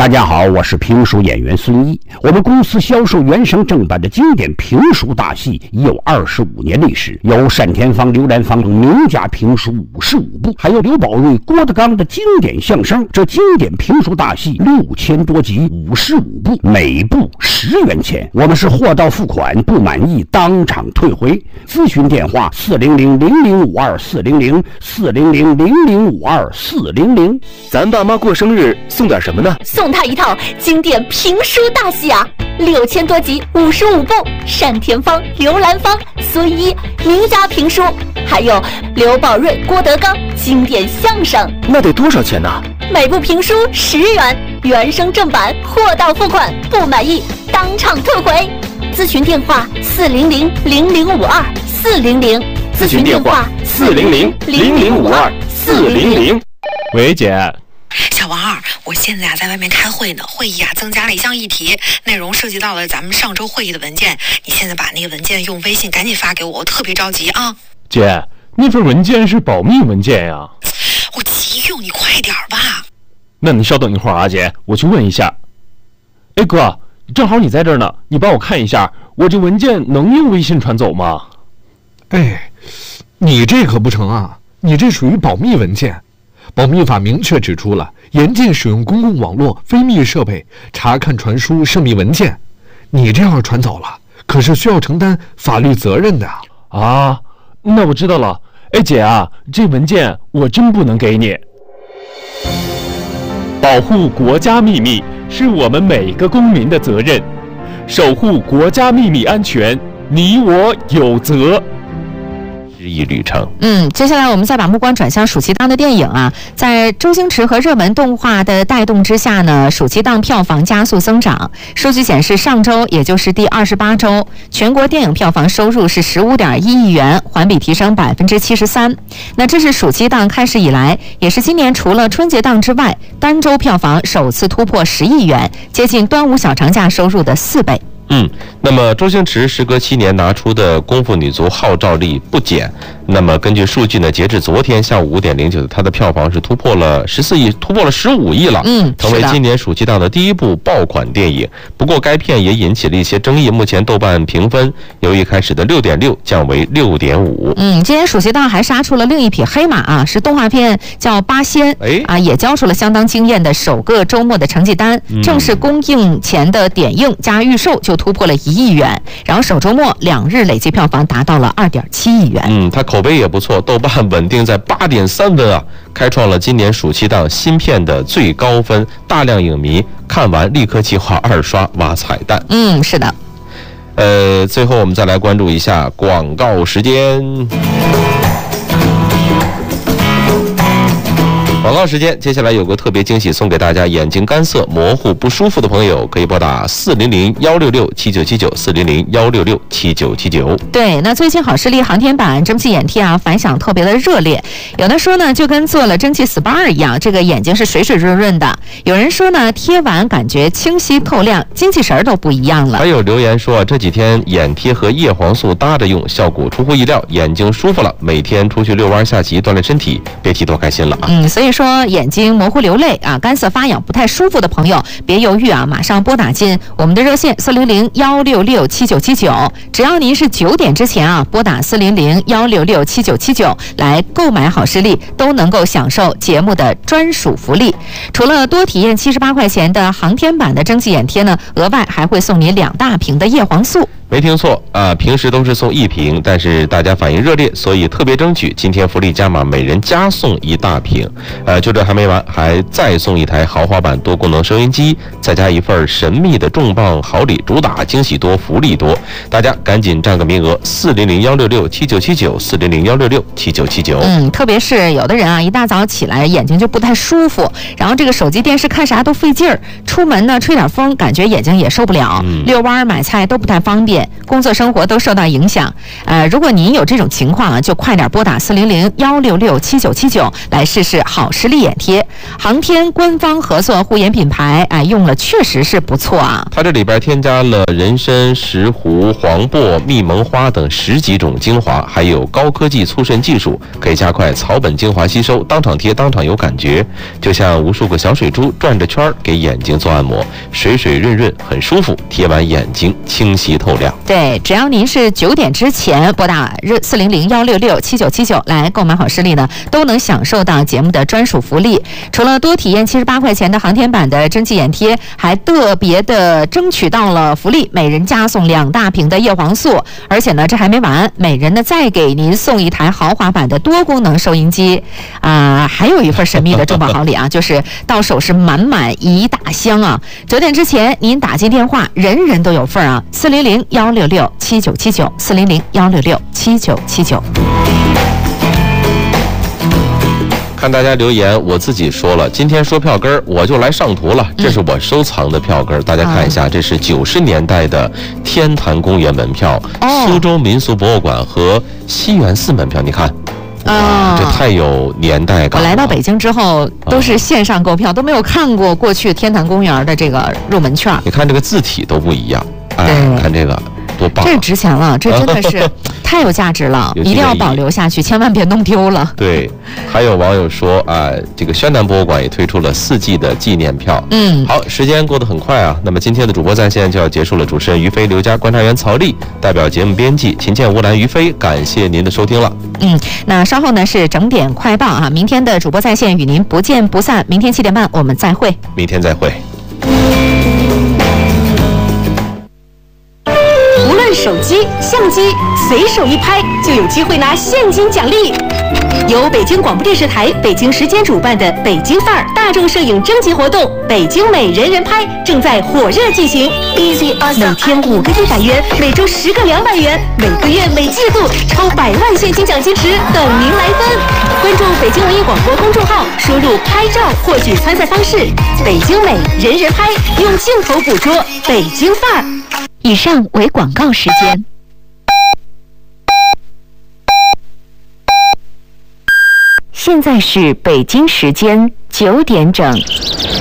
大家好，我是评书演员孙一。我们公司销售原声正版的经典评书大戏已有25年历史，有单田芳、刘兰芳等名家评书55部，还有刘宝瑞、郭德纲的经典相声。这经典评书大戏6000多集，55部，每部10元钱。我们是货到付款，不满意当场退回。咨询电话400-0052-400，400-0052-400。 咱爸妈过生日送点什么呢？ 送他一套经典评书大戏啊，6000多集，55部，单田芳、刘兰芳、孙一名家评书，还有刘宝瑞、郭德纲经典相声。 那得多少钱呢？ 每部评书10元，原声正版，货到付款，不满意当场退回。咨询电话400-0052-400， 咨询电话400-0052-400。 喂，姐。 小王二，我现在在外面开会呢，会议增加了一项议题，内容涉及到了咱们上周会议的文件，你现在把那个文件用微信赶紧发给我，我特别着急啊。 姐，那份文件是保密文件呀。 我急用，你快点吧。 那你稍等一会儿啊，姐，我去问一下。哎哥，正好你在这儿呢，你帮我看一下，我这文件能用微信传走吗？ 哎，你这可不成啊，你这属于保密文件。保密法明确指出了，严禁使用公共网络、非密设备查看、传输涉密文件。你这样传走了，可是需要承担法律责任的啊。那我知道了。哎姐啊，这文件我真不能给你。保护国家秘密是我们每个公民的责任，守护国家秘密安全，你我有责。 日益旅程。 接下来我们再把目光转向暑期档的电影啊，在周星驰和热门动画的带动之下呢，暑期档票房加速增长。数据显示，上周也就是第28周，全国电影票房收入是15.1亿元，环比提升73%。那这是暑期档开始以来，也是今年除了春节档之外，单周票房首次突破10亿元，接近端午小长假收入的4倍。 那么周星驰时隔7年拿出的功夫女足号召力不减。那么根据数据呢，截至昨天下午5点09，它的票房是突破了14亿，突破了15亿了，成为今年暑期档的第一部爆款电影。不过该片也引起了一些争议，目前豆瓣评分由一开始的6.6降为6.5。 今年暑期档还杀出了另一匹黑马啊，是动画片叫《八仙》，也交出了相当惊艳的首个周末的成绩单，正式公映前的点映加预售就突破了1亿元，然后首周末2日累计票房达到了2.7亿元。 它口碑也不错，豆瓣稳定在8.3分啊，开创了今年暑期档新片的最高分，大量影迷看完立刻计划2刷挖彩蛋。 是的。 最后我们再来关注一下广告时间。广告时间，接下来有个特别惊喜送给大家，眼睛干涩、模糊、不舒服的朋友可以拨打400-166-7979，400-166-7979。 对，那最近好视力航天版蒸汽眼贴啊，反响特别的热烈。有的说呢，就跟做了蒸汽 SPA 一样，这个眼睛是水水润润的。有人说呢，贴完感觉清晰透亮，精气神都不一样了。 还有留言说，这几天眼贴和叶黄素搭着用，效果出乎意料，眼睛舒服了。每天出去遛弯下棋锻炼身体，别提多开心了啊！ 所以说眼睛模糊流泪啊，干涩发痒不太舒服的朋友，别犹豫啊，马上拨打进我们的热线400-166-7979，只要您是9点之前啊，拨打400-166-7979来购买好视力，都能够享受节目的专属福利。除了多体验78块钱的航天版的蒸汽眼贴呢，额外还会送您2大瓶的叶黄素。 没听错啊，平时都是送1瓶，但是大家反应热烈，所以特别争取，今天福利加码，每人加送1大瓶。就这还没完，还再送一台豪华版多功能收音机，再加一份神秘的重磅好礼，主打惊喜多，福利多，大家赶紧占个名额，400-166-7979，400-166-7979。 特别是有的人啊，一大早起来眼睛就不太舒服，然后这个手机电视看啥都费劲儿，出门呢吹点风，感觉眼睛也受不了，遛弯买菜都不太方便。 业，工作生活都受到影响。如果您有这种情况啊，就快点拨打400-166-7979来试试好视力眼贴。航天官方合作护眼品牌，用了确实是不错啊。 它这里边添加了人参、石斛、黄柏、蜜蒙花等10几种精华，还有高科技促渗技术，可以加快草本精华吸收，当场贴当场有感觉，就像无数个小水珠转着圈给眼睛做按摩，水水润润，很舒服，贴完眼睛清晰透亮。 对，只要您是9点之前拨打400-166-7979来购买好视力呢，都能享受到节目的专属福利。除了多体验78块钱的航天版的蒸汽眼贴，还特别的争取到了福利，每人加送2大瓶的叶黄素，而且呢这还没完，每人呢再给您送一台豪华版的多功能收音机还有一份神秘的重磅好礼啊，就是到手是满满一大箱啊！9点之前您打进电话，人人都有份啊！400-166-7979，400-166-7979。 看大家留言，我自己说了，今天说票根儿，我就来上图了。这是我收藏的票根儿，大家看一下，这是90年代的天坛公园门票、苏州民俗博物馆和西园寺门票，你看。这太有年代感了。 我来到北京之后都是线上购票，都没有看过过去天坛公园的这个入门券。 你看这个字体都不一样，看这个多棒！ 这值钱了，这真的是太有价值了，一定要保留下去，千万别弄丢了。 对，还有网友说这个宣南博物馆也推出了4季的纪念票。好，时间过得很快啊。那么今天的主播在线就要结束了，主持人于飞、刘佳、观察员曹丽，代表节目编辑秦建、吴兰、于飞，感谢您的收听了。 那稍后呢是整点快报啊，明天的主播在线与您不见不散，明天7点半我们再会。 明天再会。 无论手机、相机，随手一拍就有机会拿现金奖励。由北京广播电视台北京时间主办的北京范儿大众摄影征集活动“北京美人人拍”正在火热进行。每天5个100元，每周10个200元，每个月每季度超100万现金奖金池等您来分。关注北京文艺广播公众号，输入“拍照”获取参赛方式。北京美人人拍，用镜头捕捉北京范儿。以上为广告时间。现在是北京时间9点整。